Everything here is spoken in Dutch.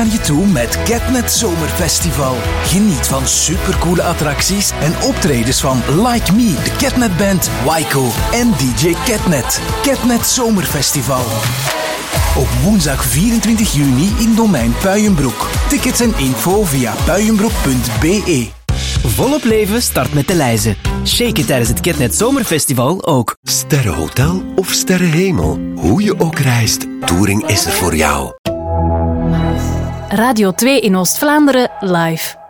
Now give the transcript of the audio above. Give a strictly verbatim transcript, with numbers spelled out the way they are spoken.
naar je toe met Catnet Zomerfestival. Geniet van supercoole attracties en optredens van Like Me, de Catnet Band, Waiko en D J Catnet. Catnet Zomerfestival. Op woensdag vierentwintig juni in Domein Puijenbroek. Tickets en info via puijenbroek punt b e. Volop leven start met de lijzen. Shake it tijdens het Catnet Zomerfestival ook. Sterrenhotel of sterrenhemel. Hoe je ook reist, Touring is er voor jou. Radio twee in Oost-Vlaanderen live.